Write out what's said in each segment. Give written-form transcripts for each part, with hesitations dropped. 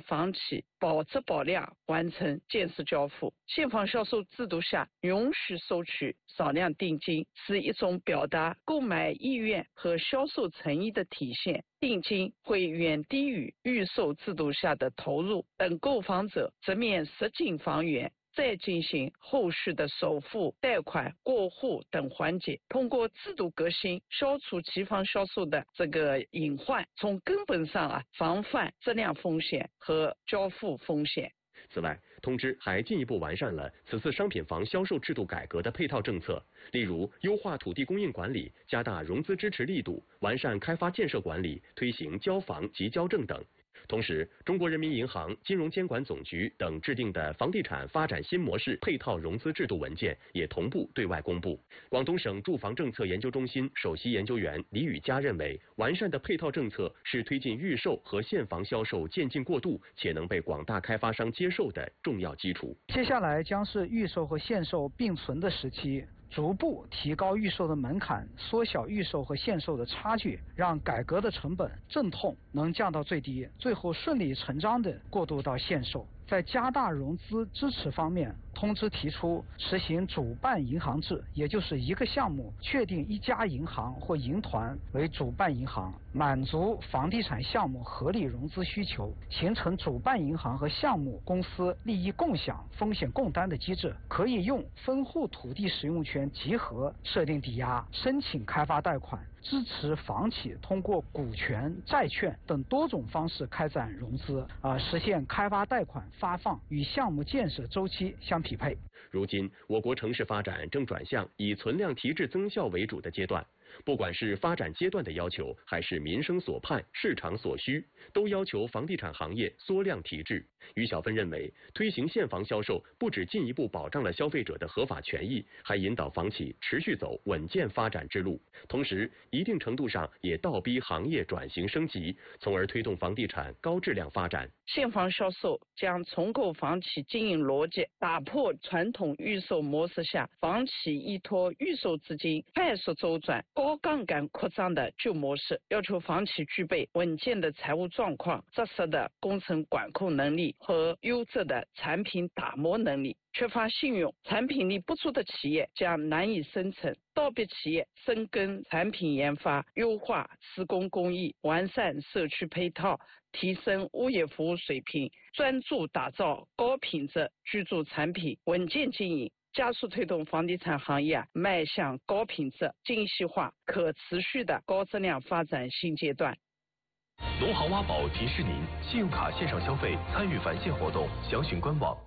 房企保质保量完成建设交付。现房销售制度下，允许收取少量定金，是一种表达购买意愿和销售诚意的体现。定金会远低于预售制度下的投入，等购房者则免实景房源，再进行后续的首付、贷款、过户等环节，通过制度革新，消除期房销售的这个隐患，从根本上防范质量风险和交付风险。 此外，通知还进一步完善了此次商品房销售制度改革的配套政策，例如优化土地供应管理，加大融资支持力度，完善开发建设管理，推行交房及交证等。同时，中国人民银行、金融监管总局等制定的房地产发展新模式配套融资制度文件也同步对外公布。广东省住房政策研究中心首席研究员李宇佳认为，完善的配套政策是推进预售和现房销售渐进过渡，且能被广大开发商接受的重要基础。 接下来将是预售和现售并存的时期，逐步提高预售的门槛，缩小预售和现售的差距，让改革的成本阵痛能降到最低，最后顺理成章地过渡到现售。在加大融资支持方面，通知提出实行主办银行制，也就是一个项目确定一家银行或银团为主办银行，满足房地产项目合理融资需求，形成主办银行和项目公司利益共享、风险共担的机制，可以用分户土地使用权集合设定抵押、申请开发贷款，支持房企通过股权、债券等多种方式开展融资，实现开发贷款发放与项目建设周期相匹配。 如今，我国城市发展正转向以存量提质增效为主的阶段。不管是发展阶段的要求，还是民生所盼、市场所需，都要求房地产行业缩量提质。于小芬认为，推行现房销售不只进一步保障了消费者的合法权益，还引导房企持续走稳健发展之路，同时一定程度上也倒逼行业转型升级，从而推动房地产高质量发展。 现房销售将重构房企经营逻辑，打破传统预售模式下房企依托预售资金快速周转、高杠杆扩张的旧模式，要求房企具备稳健的财务状况、扎实的工程管控能力和优质的产品打磨能力。缺乏信用、产品力不足的企业将难以生存，倒逼企业深耕产品研发，优化施工工艺，完善社区配套，提升物业服务水平，专注打造高品质居住产品，稳健经营，加速推动房地产行业迈向高品质、精细化、可持续的高质量发展新阶段。 农行挖宝提示您，信用卡线上消费参与返现活动，详询官网。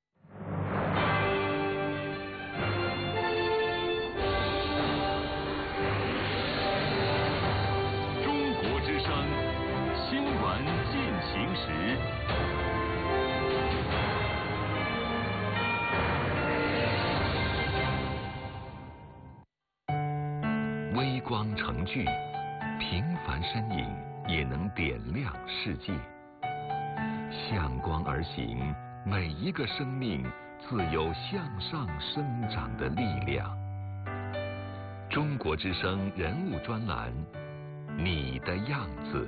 中国之声新闻进行时。 微光成炬，平凡身影也能点亮世界。向光而行，每一个生命自有向上生长的力量。中国之声人物专栏，你的样子。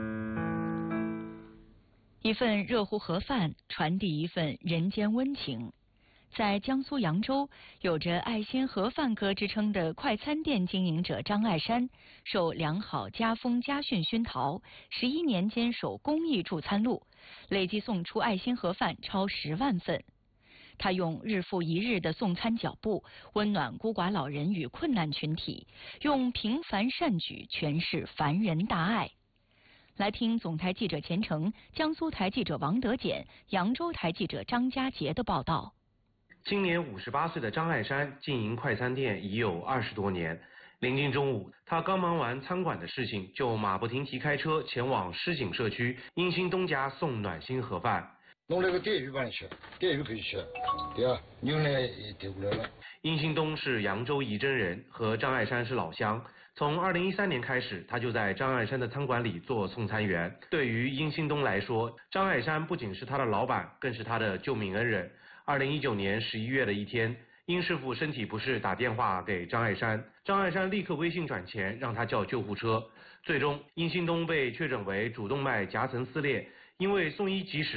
一份热乎盒饭，传递一份人间温情。在江苏扬州，有着爱心盒饭哥之称的快餐店经营者张爱山，受良好家风家训熏陶，11年坚守公益助餐路，累计送出爱心盒饭超10万份。他用日复一日的送餐脚步，温暖孤寡老人与困难群体，用平凡善举诠释凡人大爱。来听总台记者钱程、江苏台记者王德简、扬州台记者张家杰的报道。 今年58岁的张爱山经营快餐店已有20多年。临近中午，他刚忙完餐馆的事情，就马不停蹄开车前往狮井社区英兴东家送暖心盒饭。 弄那个电鱼帮你吃，电鱼可以吃，对啊，牛奶也丢过来了。 英兴东是扬州仪征人，和张爱山是老乡。从2013年开始，他就在张爱山的餐馆里做送餐员。对于英兴东来说，张爱山不仅是他的老板，更是他的救命恩人。2019年11月的一天，殷师傅身体不适，打电话给张爱山，张爱山立刻微信转钱，让他叫救护车。最终，殷兴东被确诊为主动脉夹层撕裂，因为送医及时。